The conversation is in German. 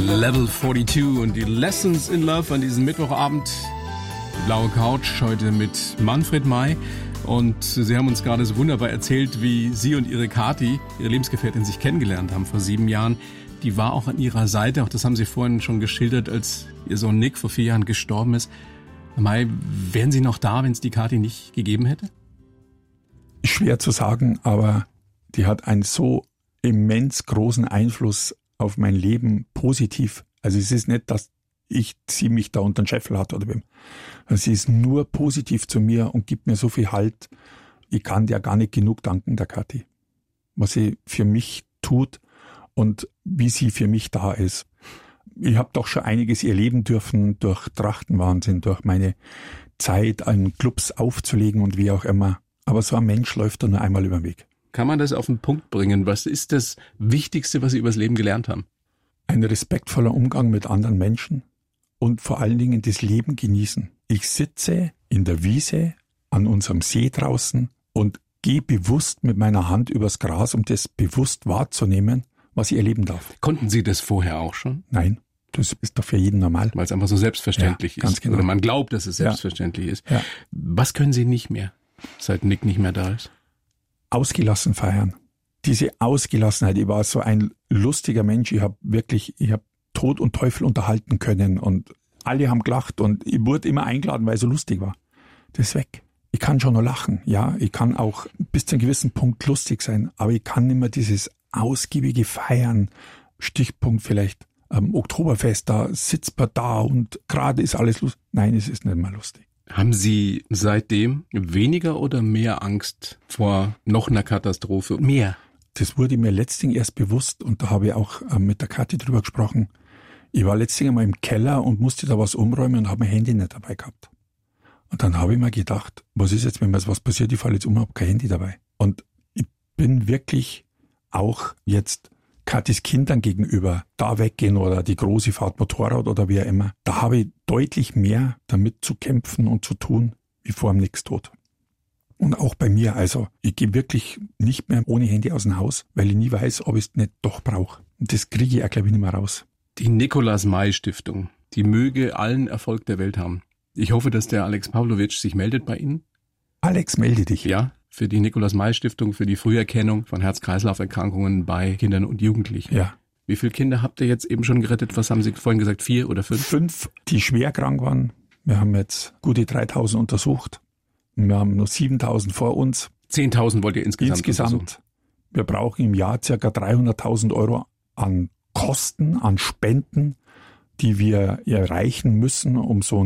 Level 42 und die Lessons in Love an diesem Mittwochabend. Die blaue Couch heute mit Manfred May. Und Sie haben uns gerade so wunderbar erzählt, wie Sie und Ihre Kathi, Ihre Lebensgefährtin, sich kennengelernt haben vor 7 Jahren. Die war auch an Ihrer Seite, auch das haben Sie vorhin schon geschildert, als Ihr Sohn Nick vor 4 Jahren gestorben ist. Herr May, wären Sie noch da, wenn es die Kathi nicht gegeben hätte? Schwer zu sagen, aber die hat einen so immens großen Einfluss auf mein Leben positiv. Also es ist nicht, dass sie mich da unter den Scheffel hat oder wem. Also sie ist nur positiv zu mir und gibt mir so viel Halt. Ich kann dir gar nicht genug danken, der Kathi, was sie für mich tut und wie sie für mich da ist. Ich habe doch schon einiges erleben dürfen durch Trachtenwahnsinn, durch meine Zeit an Clubs aufzulegen und wie auch immer. Aber so ein Mensch läuft da nur einmal über den Weg. Kann man das auf den Punkt bringen? Was ist das Wichtigste, was Sie übers Leben gelernt haben? Ein respektvoller Umgang mit anderen Menschen und vor allen Dingen das Leben genießen. Ich sitze in der Wiese an unserem See draußen und gehe bewusst mit meiner Hand übers Gras, um das bewusst wahrzunehmen, was ich erleben darf. Konnten Sie das vorher auch schon? Nein, das ist doch für jeden normal. Weil es einfach so selbstverständlich ist. Ganz genau. Oder man glaubt, dass es selbstverständlich ist. Ja. Was können Sie nicht mehr, seit Nick nicht mehr da ist? Ausgelassen feiern. Diese Ausgelassenheit, ich war so ein lustiger Mensch, ich habe Tod und Teufel unterhalten können und alle haben gelacht und ich wurde immer eingeladen, weil es so lustig war. Das ist weg. Ich kann schon noch lachen, ja, ich kann auch bis zu einem gewissen Punkt lustig sein, aber ich kann nicht mehr dieses ausgiebige Feiern, Stichpunkt vielleicht Oktoberfest, da sitzt man da und gerade ist alles lustig. Nein, es ist nicht mehr lustig. Haben Sie seitdem weniger oder mehr Angst vor noch einer Katastrophe? Mehr? Das wurde mir letztens erst bewusst und da habe ich auch mit der Kathi drüber gesprochen. Ich war letztens einmal im Keller und musste da was umräumen und habe mein Handy nicht dabei gehabt. Und dann habe ich mir gedacht, was ist jetzt, wenn mir was passiert, ich falle jetzt um und habe kein Handy dabei. Und ich bin wirklich auch jetzt Kathis Kindern gegenüber da weggehen oder die große Fahrt Motorrad oder wie auch immer. Da habe ich deutlich mehr damit zu kämpfen und zu tun, wie vor dem Nix-Tod. Und auch bei mir, also ich gehe wirklich nicht mehr ohne Handy aus dem Haus, weil ich nie weiß, ob ich es nicht doch brauche. Und das kriege ich auch, glaube ich, nicht mehr raus. Die Nikolaus-May-Stiftung, die möge allen Erfolg der Welt haben. Ich hoffe, dass der Alex Pawlowitsch sich meldet bei Ihnen. Alex, melde dich. Ja, für die Nikolaus-May-Stiftung, für die Früherkennung von Herz-Kreislauf-Erkrankungen bei Kindern und Jugendlichen. Ja. Wie viele Kinder habt ihr jetzt eben schon gerettet? Was haben Sie vorhin gesagt, 4 oder 5? 5, die schwer krank waren. Wir haben jetzt gute 3.000 untersucht. Wir haben nur 7.000 vor uns. 10.000 wollt ihr insgesamt untersuchen? Wir brauchen im Jahr ca. 300.000 Euro an Kosten, an Spenden, die wir erreichen müssen, um so